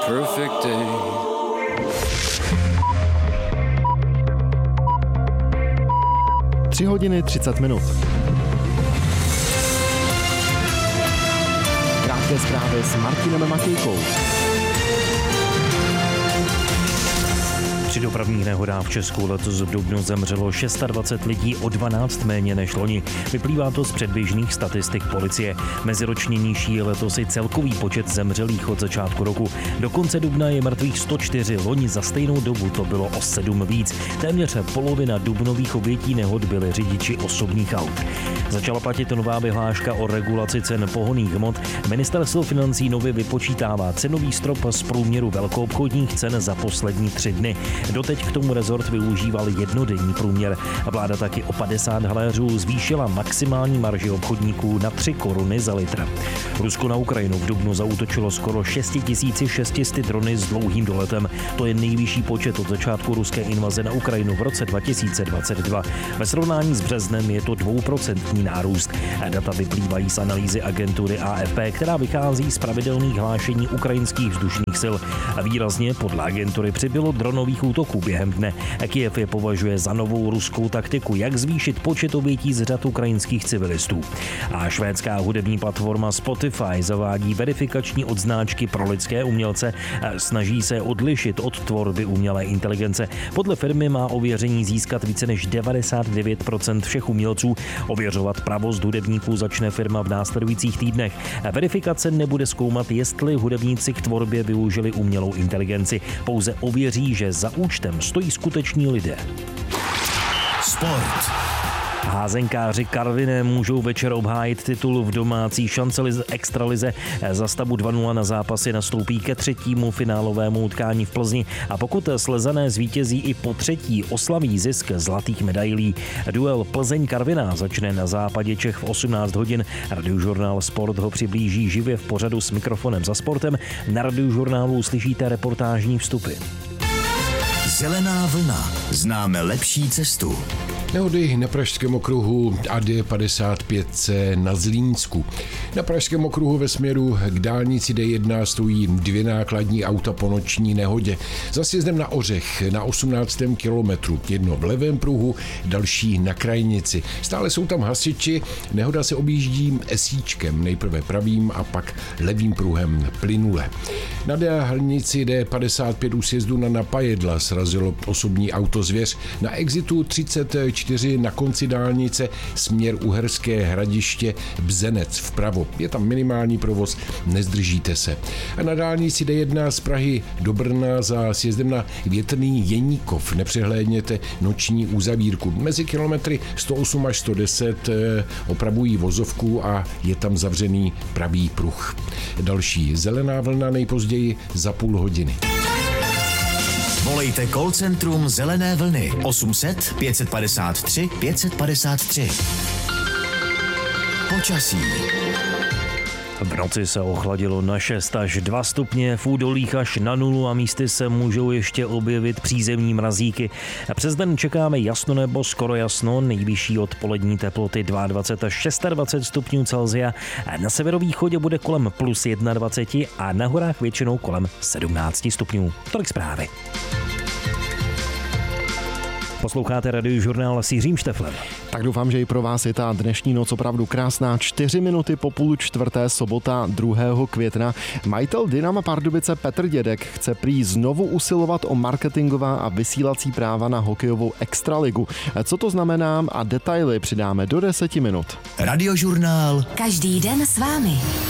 perfect day. Tři hodiny 30 minut. Krátké zprávy s Martinem Matějkou. Při dopravních nehodách v Česku letos v dubnu zemřelo 26 lidí, o 12 méně než loni. Vyplývá to z předběžných statistik policie. Meziročně nižší je letos i celkový počet zemřelých od začátku roku. Do konce dubna je mrtvých 104, loni za stejnou dobu to bylo o 7 víc. Téměř polovina dubnových obětí nehod byli řidiči osobních aut. Začala platit nová vyhláška o regulaci cen pohonných hmot. Ministerstvo financí nově vypočítává cenový strop z průměru velkoobchodních cen za poslední 3 dny. Doteď k tomu rezort využíval jednodenní průměr. Vláda taky o 50 haléřů zvýšila maximální marži obchodníků na 3 koruny za litr. Rusko na Ukrajinu v dubnu zaútočilo skoro 6600 drony s dlouhým doletem. To je nejvyšší počet od začátku ruské invaze na Ukrajinu v roce 2022. Ve srovnání s březnem je to 2% nárůst. Data vyplývají z analýzy agentury AFP, která vychází z pravidelných hlášení ukrajinských vzdušných sil. Výrazně podle agentury přibylo dronových útoků během dne. Kyjev je považuje za novou ruskou taktiku, jak zvýšit počet obětí z řad ukrajinských civilistů. A švédská hudební platforma Spotify zavádí verifikační odznáčky pro lidské umělce. Snaží se odlišit od tvorby umělé inteligence. Podle firmy má ověření získat více než 99% všech umělců. Ověřovat pravost hudebníků začne firma v následujících týdnech. Verifikace nebude zkoumat, jestli hudebníci k tvorbě využili umělou inteligenci. Pouze ověří, že za účtem stojí skuteční lidé. Sport. Házenkáři Karviné můžou večer obhájit titul v domácí šancelize extralize. Za stavu 2-0 na zápasy nastoupí ke 3. finálovému utkání v Plzni a pokud Slezané zvítězí i po 3. oslaví zisk zlatých medailí. Duel Plzeň-Karviná začne na západě Čech v 18 hodin. Radiožurnál Sport ho přiblíží živě v pořadu S mikrofonem za sportem. Na Radiožurnálu uslyšíte reportážní vstupy. Zelená vlna. Známe lepší cestu. Nehody na Pražském okruhu a D55C na Zlínsku. Na Pražském okruhu ve směru k dálnici D1 stojí 2 nákladní auta po noční nehodě. Za sjezdem na Ořech na 18. kilometru. Jedno v levém pruhu, další na krajnici. Stále jsou tam hasiči, nehoda se objíždí esíčkem, nejprve pravým a pak levým pruhem plynule. Na dálnici D55 u sjezdu na Napajedla srazilo osobní auto Zvěř. Na exitu 34 na konci dálnice směr Uherské Hradiště Bzenec vpravo. Je tam minimální provoz, nezdržíte se. A na dálnici D1 z Prahy do Brna za sjezdem na Větrný Jeníkov nepřehlédněte noční uzavírku. Mezi kilometry 108 až 110 opravují vozovku a je tam zavřený pravý pruh. Další zelená vlna nejpozději za půl hodiny. Volejte call centrum Zelené vlny 800 553 553. Počasí. V noci se ochladilo na 6 až 2 stupně, v údolích až na 0 a místy se můžou ještě objevit přízemní mrazíky. Přes den čekáme jasno nebo skoro jasno, nejvyšší odpolední teploty 22 až 26 stupňů Celsia. Na severovýchodě bude kolem plus 21 a na horách většinou kolem 17 stupňů. Tolik zprávy. Posloucháte Radiožurnál s Jiřím Šteflem. Tak doufám, že i pro vás je ta dnešní noc opravdu krásná. 4 minuty po 3:30, sobota 2. května. Majitel Dynama Pardubice Petr Dědek chce prý znovu usilovat o marketingová a vysílací práva na hokejovou extraligu. Co to znamená a detaily přidáme do 10 minut. Radiožurnál. Každý den s vámi.